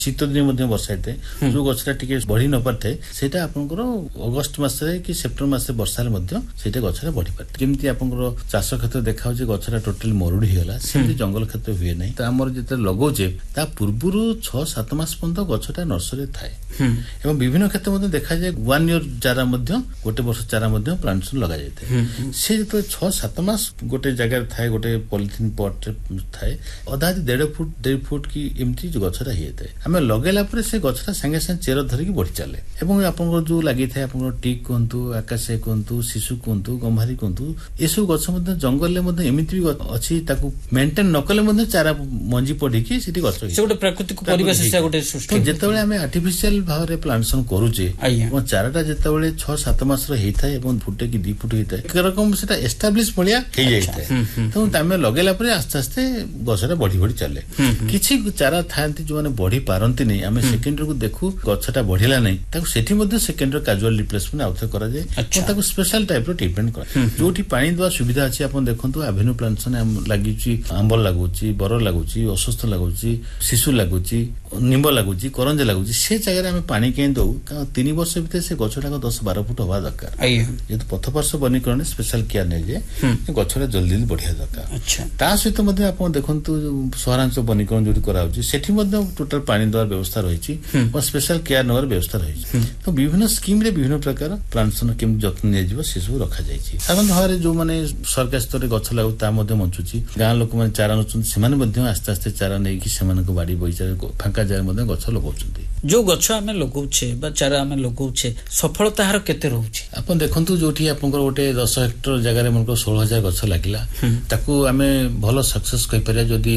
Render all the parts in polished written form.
शीत दिन वर्षा होता जो गछटा टिके बढ़ी न पारे सेटा आपनकर अगस्त मासरे कि सेप्टेम्बर मासरे वर्षा सेटा गछटा बढ़ी पारे जेमती आपनकर चाष क्षेत्र देखा गछटा टोटल मरुड़ी होला सेमती जंगल क्षेत्र हुए नहीं तो आमर जेते लगौचे ता पूर्वरु 6-7 मास पर्यंत गछटा नर्सरी थाए एवं विभिन्न क्षेत्र में देखा जाए 1 ईयर चारा गोटे वर्ष चारा प्लांटेशन लगा जाए से जो 6-7 मास गोटे जगह थाए गोटे पॉलिथिन पॉट थाए अधा 1.5 फुट की एमती गछटा होता है आम लगेला से गछटा संगे संगे चेर धरिकी बढ़ी चले और आप जो लगी था आप टीक कहतु आकाशे कहतु शिशु कहतु गंभारी कहतु ये सब गछ जंगल एमती भी अच्छी मेंटेन न कले चारा मंजी पड़ी से गोटे प्राकृतिक परिवेश जिते आम आर्टिफिशियल भाव में प्लांटेशन करुचे चाराटा जिते 6-7 मास होता है फुटे कि 2 फुट होता है एक रकम से एस्टाब्लिश भाया हो जाए तो आम लगेला आस्ते आस्ते गछटा बढ़ी बढ़ी चले किसी चारा था जो मैंने बढ़ी पारती नहीं आम सेकेंडरी को देखू गछटा बढ़िला नहीं सेठी सेकेंडरी काजुअल रिप्लेसमेंट आउे कराए स्पेशल टाइप ट्रिटमेंट कर जो पानी देवा सुविधा अच्छी आप देखो एवेन्यू प्लांटेशन लगी आंब लगुच बर लगुच अस्वस्थ लगुच शिशु लगुच निंब लगुच करंज लगुच से जगह आम पानी कहीं दौ 3 वर्ष भर से गछटा 10-12 फुट हवा दरकार जेहेतु पथपार्श्व वनीकरण स्पेशल केयर नहीं जाए गछटा जल्दी बढ़िया दरकार ता सहित आप देखु सहरांचल वनीकरण जो कराऊँच से टोटाल पानी देवार व्यवस्था रही और स्पेशल केयर नवर व्यवस्था रही तो विभिन्न स्कीम रे विभिन्न प्रकार प्लांटेशन केम जत्न निया से सब रखा जाए साधारण भाव जो मैंने सरकार स्तर गछ लागू बंचुची गाँ लोक मैंने चारा नौकरी आस्ते आस्ते चारा नहीं बाड़ी बगीचा फांका जगह गछ लगाउछन्ती जो गछ आम लगौछे चारा आम लगौछे सफलता हार केते रहउछि आपण देखंतु जोठी आपनकर गोटे 10 हेक्टर जगह में 16,000 गछ लागिला ताकू आमे भलो सक्सेस कहि परिया जदी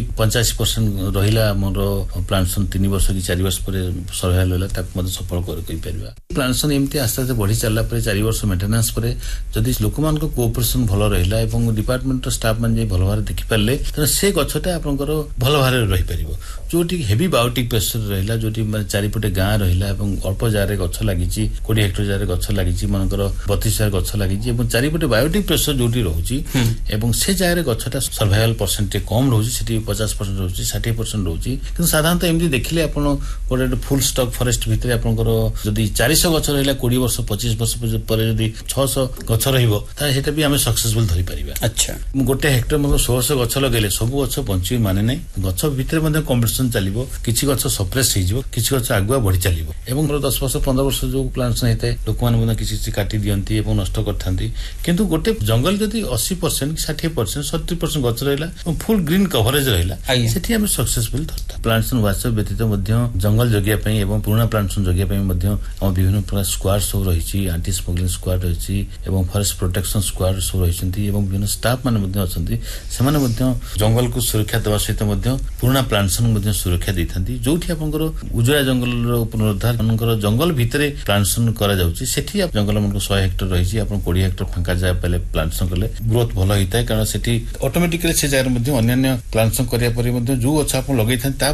80-85% रहिला हमर प्लांटेशन 3 वर्ष कि 4 वर्ष पर सर्वाइवल होला ताकू मते सफल कहि परिबा प्लांटेशन एमती आस्ते आस्ते बढ़ी चलला पर 4 वर्ष मेंटेनेंस पर जदी लोकमान को कोऑपरेशन भलो रहिला एवं डिपार्टमेंट स्टाफ मान जे भलो भारे देखि पाले त से गछटा आपनकर भलो भारे रहि परिबो जोठी हेवी बायोटिक प्रेशर रहिला जोठी चारिपटे गाँ रहिला एवं अल्प जगह गछ लगी 20 हेक्टर जगह गछ लगी मनकर 32,000 गछ लगी चारिपटे बायोटिक प्रेशर जो रोचे से जगह गछटा सर्वाइवल परसेंट कम रोचे 50% रोचे 60% रोचे कि साधारणतः एमती देखिले आप गोटे फुल स्टॉक फॉरेस्ट भितर आपंकर जदि 400 गछ रहा 20 वर्ष 25 वर्ष पर 600 गछ रहा भी आम सक्सेसफुल धरी पारिबा अच्छा गोटे हेक्टर 1600 गछ लगेले सब गछ बंची माने नहीं गछ भितर कंपटीशन चलिबो किछि गछ सप्रेस हो किछि गछ आगुआ बढ़ी चलिबो एवं 10 वर्ष 15 वर्ष जो प्लांटेशन होता है लोक मैंने किसी काटी दियंती एवं नष्ट करथांती किंतु गोटे जंगल जदि 80% 60% 70% गछ रहिला फुल ग्रीन कवरेज रहिला सेठी हम सक्सेसफुल धरता प्लांटेशन वास्तव व्यतीत जंगल जगिया पई एवं पुराना प्लांटेशन जगिया पई हम विभिन्न प्रकार स्क्वाड सब रही एंटी स्मगलिंग स्क्वाड रही एवं फॉरेस्ट प्रोटेक्शन स्क्वाड सब रही एवं विभिन्न स्टाफ माने अछंती सेमाने जंगल को सुरक्षा देवा सहित पुराना प्लांटेशन सुरक्षा देथांती जोठी आपनकर उजड़ा जंगल पुनरुद्धार जंगल भितर प्लांटेशन करा जाउची सेठी आप जंगल मन 100 हेक्टर रही 20 हेक्टर फांका जगह पहले प्लांटेशन कले ग्रोथ भल होता है कारण सेठी ऑटोमेटिकली से जगह अन्य प्लांटेशन करिया पर जो गछ आप लगे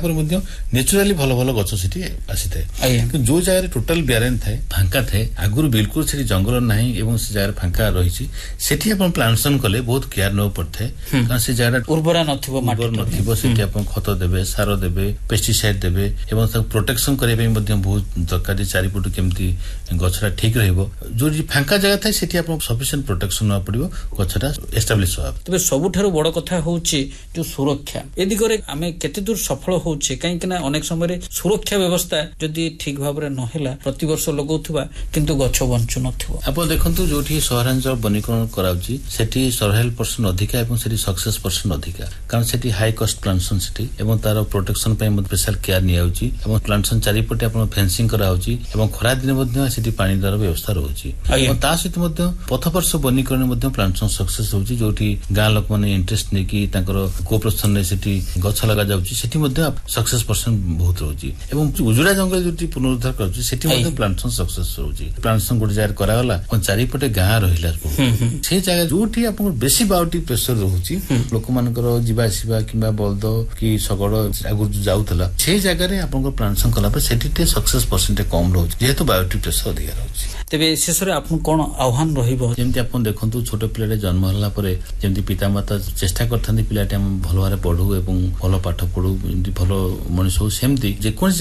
नेचुराली भल भल गछ सेठी आसी थाए जो जगह टोटल ब्यारेन थाए फांका थाए आगुर बिल्कुल से जंगल नहीं एवं से जगह फांका रही सेठी आप प्लांटेशन कले बहुत केयर न पड़े कारण से जगह उर्वरा नथिबो सेठी आप खत देबे सार देबे पेस्टिसाइड देबे एवं प्रोटेक्शन करने बहुत दरकार चारिपट केमती गछटा ठीक रहिबो जो फांका जगह था सेठी आप सफिशिएंट प्रोटेक्शन न पड़िबो गछटा एस्टाब्लिश हो तबे सबुठारु बड़ कथा होउची जो सुरक्षा ए दिगरे आमे केते दूर सफल होउची काहे कि ना अनेक समय सुरक्षा व्यवस्था जदी ठीक भाव रे नहेला प्रति वर्ष लगौथुबा किंतु गछ बंचु नथिबो आप देखंतु जोठी सहरांचल वनीकरण कराउची सेठी सर्वाइवल परसेंट अधिका एवं सेठी सक्सेस परसेंट अधिका कारण सेठी हाई कॉस्ट प्लांटेशन सेठी एवं तार प्रोटेक्शन पय स्पेशल केयर नियाउची एवं प्लांटेशन चारिपटे आपण फेंसिंग कराउची एवं खरा दिन मध्ये सेठी पानी द्वारा व्यवस्था रहउची एवं ता सहित मध्ये पथपर्श वनीकरण मध्ये प्लांटेशन सक्सेस होउची जोठी गाँ लोक माने इंटरेस्ट नै कि तांकर कोऑपरेशन नै सेठी गछ लगा जाउची सेठी मध्ये सक्सेस परसेंट बहुत रहउची एवं उजड़ा जंगल जोठी पुनरुद्धार करउची सेठी मध्ये प्लांटेशन सक्सेस रहउची प्लांटेशन गोटे जगह करागला कोन चारिपटे गाँ रहिला से जगह जोठी आपण बेसी बायोटिक प्रेशर रहउची लोक मानकर जीवा आसीबा किबा बलद कि सगड़ आगु जाउतला से जगह रे आपण प्लांटेशन कला पर सेठी सक्सेस परसेंट कम रहउची जेहेतु बायोटिक प्रेशर अधिक रहउची तेबे शेषरे आपन कोन आह्वान रहिबो जेमति आपन देखंतु छोट पिलाटे जन्म हला परे जेमति पितामाता चेष्टा करथांती पिलाटे हम भलो भारे पढु एवं भलो पाठ पढु जेमति भलो मनुष्य सेमति जे कोन